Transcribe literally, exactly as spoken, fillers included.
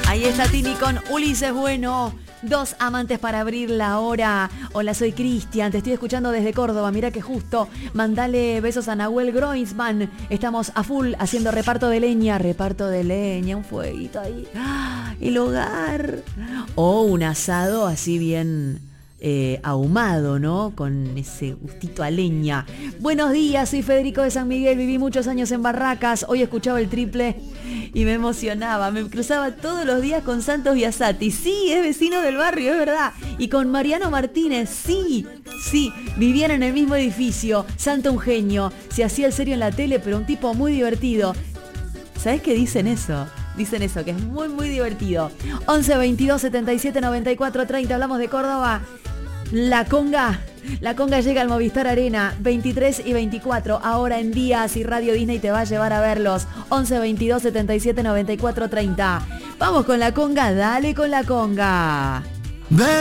Ahí está Tini con Ulises Bueno. Dos amantes para abrir la hora. Hola, soy Cristian, te estoy escuchando desde Córdoba. Mira que justo, mandale besos a Nahuel Groisman. Estamos a full haciendo reparto de leña. Reparto de leña, un fueguito ahí. ¡Ah! El hogar. O un asado así bien eh, ahumado, ¿no? Con ese gustito a leña. Buenos días, soy Federico de San Miguel. Viví muchos años en Barracas. Hoy escuchaba el triple y me emocionaba, me cruzaba todos los días con Santos Biasati. Sí, es vecino del barrio, es verdad. Y con Mariano Martínez, sí, sí, vivían en el mismo edificio. Santo un genio, se hacía el serio en la tele, pero un tipo muy divertido. ¿Sabés qué dicen eso? Dicen eso, que es muy, muy divertido. once, veintidós, setenta y siete, noventa y cuatro, treinta, hablamos de Córdoba. La Conga, la Conga llega al Movistar Arena, veintitrés y veinticuatro, ahora en Días, y Radio Disney te va a llevar a verlos. once, veintidós, setenta y siete, noventa y cuatro, treinta. Vamos con la Conga, dale con la Conga.